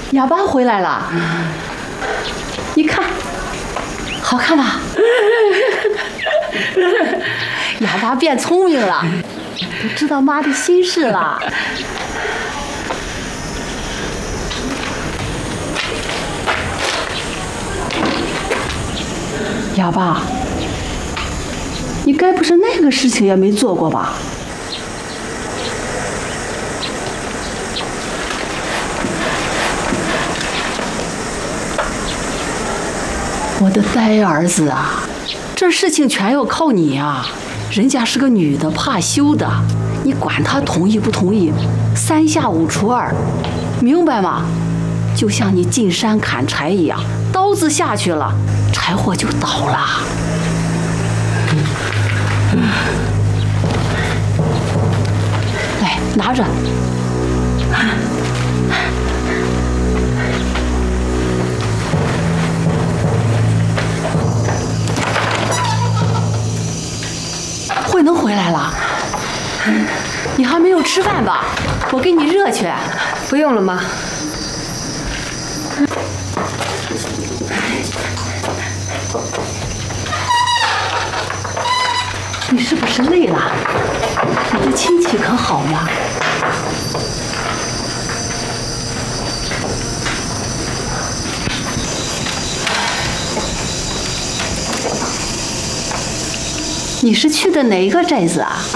哑巴回来了，你看，好看吧？哑巴变聪明了，都知道妈的心事了。哑巴，你该不是那个事情也没做过吧？我的呆儿子啊，这事情全要靠你啊！人家是个女的，怕羞的，你管她同意不同意，3下5除2，明白吗？就像你进山砍柴一样，刀子下去了，柴火就倒了。来，拿着。慧能回来了，你还没有吃饭吧？我给你热去。 不用了，妈。 你是不是累了？你的亲戚可好吗？你是去的哪一个寨子啊？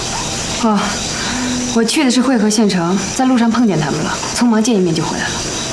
哦，我去的是汇合县城，在路上碰见他们了，匆忙见一面就回来了。